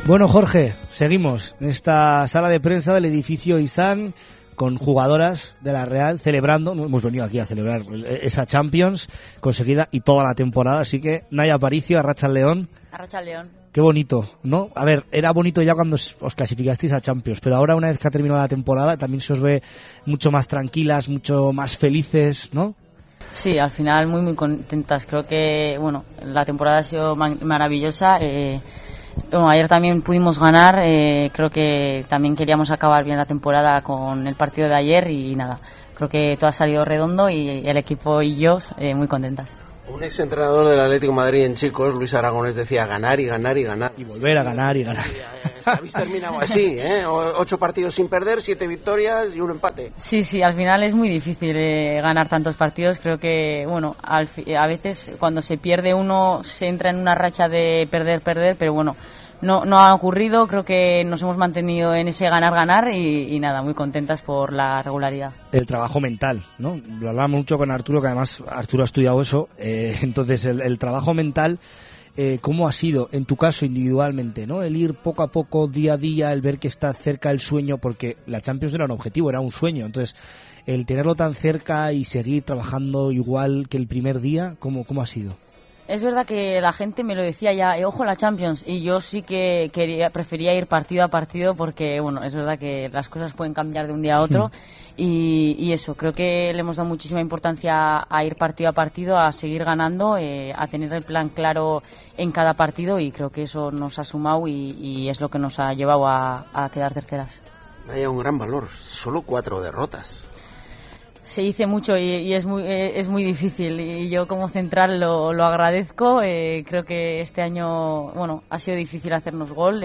Bueno, Jorge, seguimos en esta sala de prensa del edificio Izan con jugadoras de la Real celebrando. Hemos venido aquí a celebrar esa Champions conseguida y toda la temporada, así que Naya Aparicio, Arratsaldeon. Arratsaldeon. Qué bonito, ¿no? A ver, era bonito ya cuando os clasificasteis a Champions, pero ahora una vez que ha terminado la temporada también se os ve mucho más tranquilas, mucho más felices, ¿no? Sí, al final muy contentas. Creo que, bueno, la temporada ha sido maravillosa. Bueno, ayer también pudimos ganar, creo que también queríamos acabar bien la temporada con el partido de ayer y nada, creo que todo ha salido redondo y el equipo y yo muy contentas. Un exentrenador del Atlético de Madrid en chicos, Luis Aragonés, decía ganar y ganar y ganar. Y volver a ganar y ganar. Habéis terminado así, 8 partidos sin perder, 7 victorias y un empate. Sí, al final es muy difícil ganar tantos partidos. Creo que, bueno, a veces cuando se pierde uno se entra en una racha de perder, pero bueno, no ha ocurrido. Creo que nos hemos mantenido en ese ganar y nada, muy contentas por la regularidad. El trabajo mental, ¿no? Lo hablábamos mucho con Arturo, que además Arturo ha estudiado eso. Entonces, el trabajo mental... ¿cómo ha sido en tu caso individualmente, ¿no? El ir poco a poco, día a día, el ver que está cerca el sueño, porque la Champions no era un objetivo, era un sueño. Entonces, el tenerlo tan cerca y seguir trabajando igual que el primer día, ¿cómo ha sido? Es verdad que la gente me lo decía ya, ojo la Champions, y yo sí que prefería ir partido a partido porque, bueno, es verdad que las cosas pueden cambiar de un día a otro y eso, creo que le hemos dado muchísima importancia a ir partido a partido, a seguir ganando, a tener el plan claro en cada partido y creo que eso nos ha sumado y es lo que nos ha llevado a quedar terceras. Hay un gran valor, solo 4 derrotas. Se dice mucho y es muy difícil y yo como central lo agradezco. Creo que este año, bueno, ha sido difícil hacernos gol.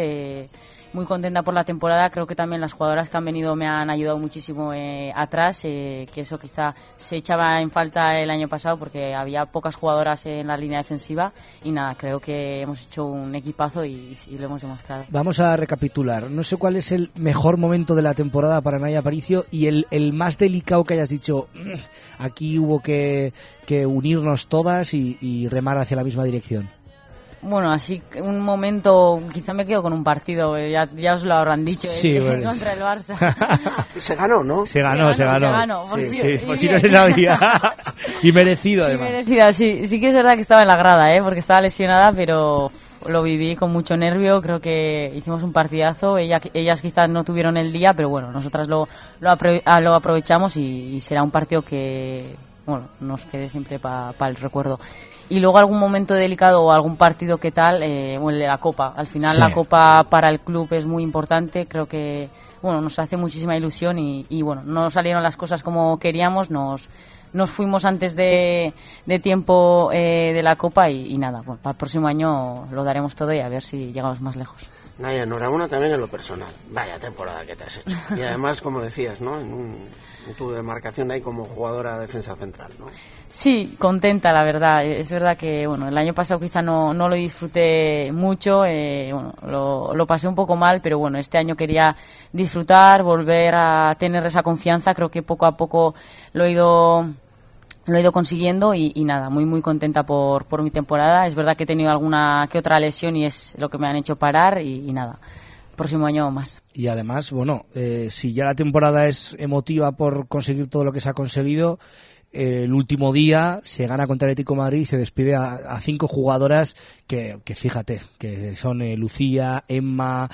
Muy contenta por la temporada. Creo que también las jugadoras que han venido me han ayudado muchísimo atrás, que eso quizá se echaba en falta el año pasado porque había pocas jugadoras en la línea defensiva y nada, creo que hemos hecho un equipazo y lo hemos demostrado. Vamos a recapitular. No sé cuál es el mejor momento de la temporada para Naya Aparicio y el más delicado que hayas dicho, aquí hubo que unirnos todas y remar hacia la misma dirección. Bueno, así un momento, quizá me quedo con un partido, ya os lo habrán dicho, sí, bueno. Contra el Barça. Se ganó, ¿no? Se ganó. Por si no se sabía. Y merecido, además. Y merecida, sí que es verdad que estaba en la grada, porque estaba lesionada, pero lo viví con mucho nervio, creo que hicimos un partidazo, ellas quizás no tuvieron el día, pero bueno, nosotras lo aprovechamos y será un partido que, bueno, nos quede siempre para el recuerdo. Y luego algún momento delicado o algún partido que tal, el de la Copa. Al final sí. La Copa para el club es muy importante, creo que bueno nos hace muchísima ilusión y bueno, no salieron las cosas como queríamos, nos fuimos antes de tiempo de la Copa y nada, bueno, para el próximo año lo daremos todo y a ver si llegamos más lejos. Naya, enhorabuena también en lo personal. Vaya temporada que te has hecho. Y además, como decías, ¿no? En tu demarcación ahí como jugadora defensa central, ¿no? Sí, contenta, la verdad. Es verdad que bueno, el año pasado quizá no lo disfruté mucho, bueno, lo pasé un poco mal, pero bueno, este año quería disfrutar, volver a tener esa confianza. Creo que poco a poco lo he ido consiguiendo y nada, muy contenta por mi temporada. Es verdad que he tenido alguna que otra lesión y es lo que me han hecho parar y nada, próximo año más. Y además, bueno, si ya la temporada es emotiva por conseguir todo lo que se ha conseguido, el último día se gana contra el Atlético de Madrid y se despide a 5 jugadoras que fíjate, que son Lucía, Emma,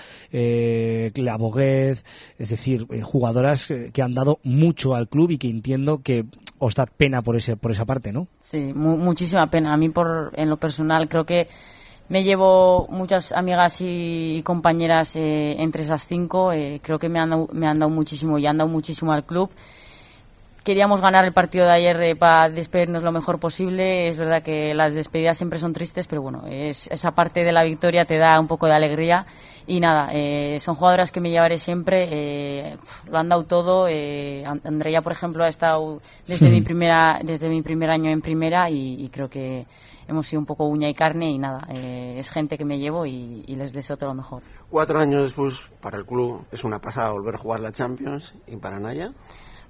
La Boguez, es decir, jugadoras que han dado mucho al club y que entiendo que os da pena por esa parte, ¿no? Sí, muchísima pena. A mí en lo personal creo que me llevo muchas amigas y compañeras entre esas 5, creo que me han dado muchísimo y han dado muchísimo al club. Queríamos ganar el partido de ayer para despedirnos lo mejor posible. Es verdad que las despedidas siempre son tristes, pero bueno, esa parte de la victoria te da un poco de alegría. Y nada, son jugadoras que me llevaré siempre, lo han dado todo. Andrea, por ejemplo, ha estado desde mi primer año en primera y creo que hemos sido un poco uña y carne y nada, es gente que me llevo y les deseo todo lo mejor. 4 años después, para el club es una pasada volver a jugar la Champions y para Naya.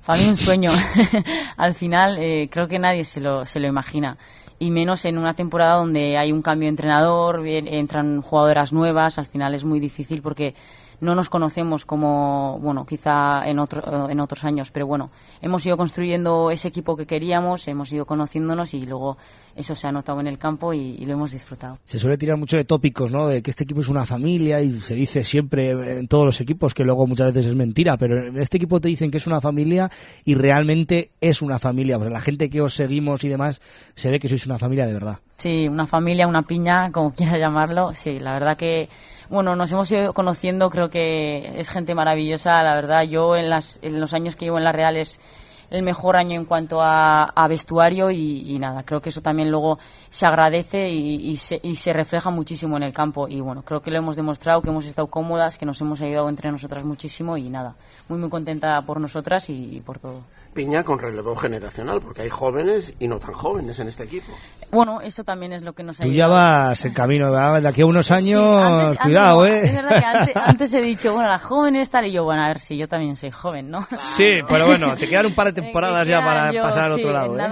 Para mí un sueño. Al final creo que nadie se lo imagina. Y menos en una temporada donde hay un cambio de entrenador, entran jugadoras nuevas, al final es muy difícil porque no nos conocemos como, bueno, quizá en otros años, pero bueno, hemos ido construyendo ese equipo que queríamos, hemos ido conociéndonos y luego eso se ha notado en el campo y lo hemos disfrutado. Se suele tirar mucho de tópicos, ¿no? De que este equipo es una familia y se dice siempre en todos los equipos, que luego muchas veces es mentira, pero en este equipo te dicen que es una familia y realmente es una familia. Pues la gente que os seguimos y demás se ve que sois una familia de verdad. Sí, una familia, una piña, como quieras llamarlo. Sí, la verdad que, bueno, nos hemos ido conociendo, creo que es gente maravillosa, la verdad. Yo en los años que llevo en la Real es el mejor año en cuanto a vestuario y nada, creo que eso también luego se agradece y se refleja muchísimo en el campo y bueno, creo que lo hemos demostrado, que hemos estado cómodas, que nos hemos ayudado entre nosotras muchísimo y nada, muy contenta por nosotras y por todo. Piña con relevo generacional, porque hay jóvenes y no tan jóvenes en este equipo. Bueno, eso también es lo que nos ha Tú ya vas en camino, ¿verdad? De aquí a unos años, sí, cuidado, no, es verdad que antes he dicho, bueno, las jóvenes tal, y yo, bueno, a ver si yo también soy joven, ¿no? Sí, pero bueno, te quedan un par de temporadas ya para pasar al otro lado, ¿eh?